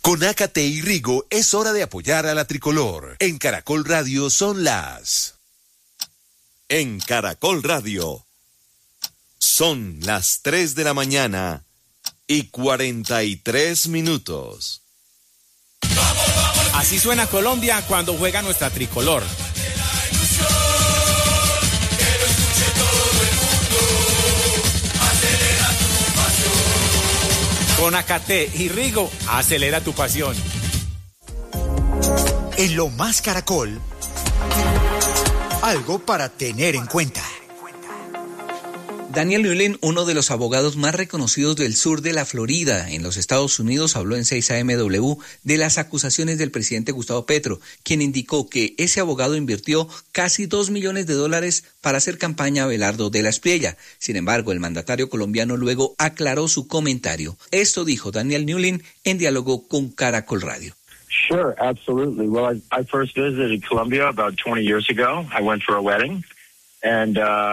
Con Ácate y Rigo es hora de apoyar a la tricolor. En Caracol Radio son las... En Caracol Radio son las 3 de la mañana y 43 minutos. Así suena Colombia cuando juega nuestra tricolor. Con Ácate y Rigo, acelera tu pasión. En Lo Más Caracol, algo para tener en cuenta. Daniel Newlin, uno de los abogados más reconocidos del sur de la Florida, en los Estados Unidos, habló en 6AMW de las acusaciones del presidente Gustavo Petro, quien indicó que ese abogado invirtió casi $2 millones para hacer campaña a Abelardo de la Espriella. Sin embargo, el mandatario colombiano luego aclaró su comentario. Esto dijo Daniel Newlin en diálogo con Caracol Radio. Sure, absolutely. Well, I first visited Colombia about 20 years ago. I went for a wedding and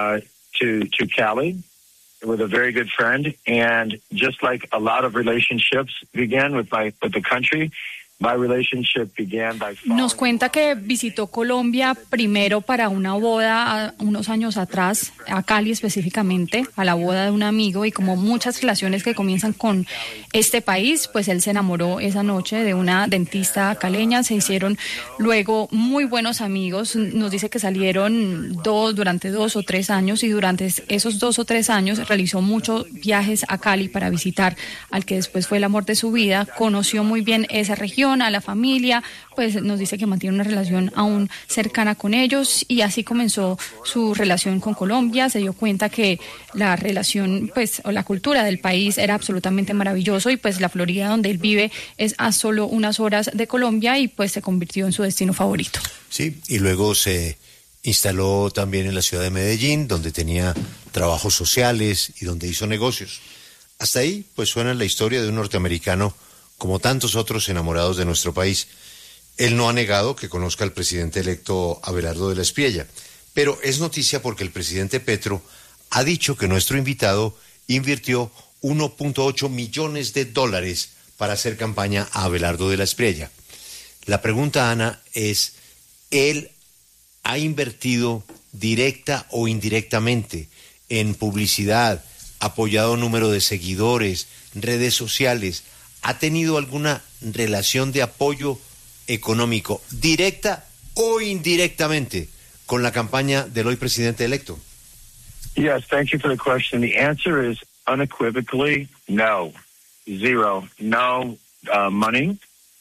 to Cali with a very good friend, and just like a lot of relationships began with the country, my relationship began by... Nos cuenta que visitó Colombia primero para una boda unos años atrás, a Cali específicamente, a la boda de un amigo, y como muchas relaciones que comienzan con este país, pues él se enamoró esa noche de una dentista caleña, se hicieron luego muy buenos amigos, nos dice que salieron durante 2 o 3 años, y durante esos 2 o 3 años realizó muchos viajes a Cali para visitar al que después fue el amor de su vida, conoció muy bien esa región, a la familia, pues nos dice que mantiene una relación aún cercana con ellos, y así comenzó su relación con Colombia. Se dio cuenta que la relación, pues, o la cultura del país era absolutamente maravilloso, y pues la Florida donde él vive es a solo unas horas de Colombia, y pues se convirtió en su destino favorito. Sí, y luego se instaló también en la ciudad de Medellín, donde tenía trabajos sociales y donde hizo negocios. Hasta ahí, pues suena la historia de un norteamericano como tantos otros enamorados de nuestro país. Él no ha negado que conozca al presidente electo Abelardo de la Espriella, pero es noticia porque el presidente Petro ha dicho que nuestro invitado invirtió $1.8 millones para hacer campaña a Abelardo de la Espriella. La pregunta, Ana, es, ¿él ha invertido directa o indirectamente en publicidad, apoyado número de seguidores, redes sociales? ¿Ha tenido alguna relación de apoyo económico, directa o indirectamente, con la campaña del hoy presidente electo? Yes, thank you for the question. The answer is unequivocally no. Zero. No money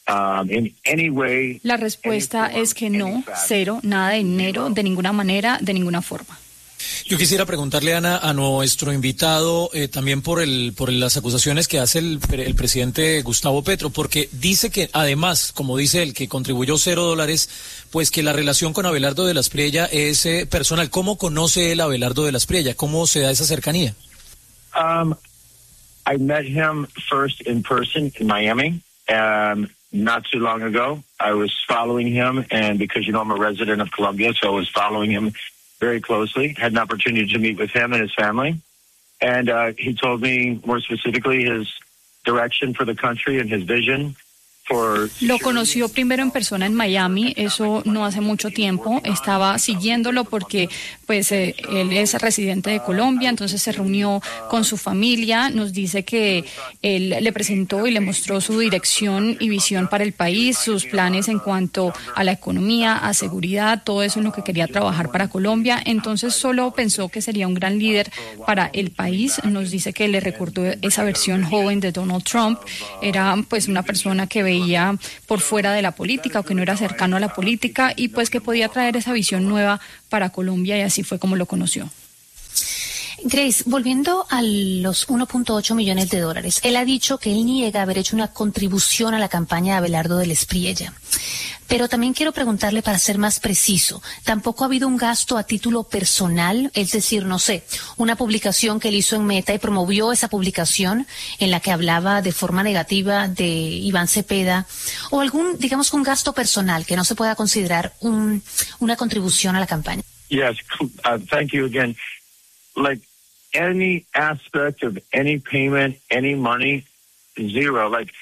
in any way. La respuesta es que no, cero, nada de dinero, de ninguna manera, de ninguna forma. Yo quisiera preguntarle, Ana, a nuestro invitado también por las acusaciones que hace el presidente Gustavo Petro, porque dice que además, como dice él, que contribuyó $0, pues que la relación con Abelardo de la Espriella es personal. ¿Cómo conoce él a Abelardo de la Espriella? ¿Cómo se da esa cercanía? I met him first in person in Miami, not too long ago. I was following him, and because, I'm a resident of Colombia, so I was following him very closely, had an opportunity to meet with him and his family. And he told me more specifically his direction for the country and his vision. Lo conoció primero en persona en Miami, eso no hace mucho tiempo, estaba siguiéndolo porque pues él es residente de Colombia, entonces se reunió con su familia, nos dice que él le presentó y le mostró su dirección y visión para el país, sus planes en cuanto a la economía, a seguridad, todo eso en lo que quería trabajar para Colombia, entonces solo pensó que sería un gran líder para el país, nos dice que le recordó esa versión joven de Donald Trump, era pues una persona que veía por fuera de la política o que no era cercano a la política y pues que podía traer esa visión nueva para Colombia, y así fue como lo conoció. Grace, volviendo a los $1.8 millones, él ha dicho que él niega haber hecho una contribución a la campaña de Abelardo de la Espriella. Pero también quiero preguntarle, para ser más preciso, ¿tampoco ha habido un gasto a título personal? Es decir, no sé, una publicación que él hizo en Meta y promovió esa publicación en la que hablaba de forma negativa de Iván Cepeda, o algún, digamos, un gasto personal que no se pueda considerar una contribución a la campaña. Yes, thank you again. Like any aspect of any payment, any money, zero. Like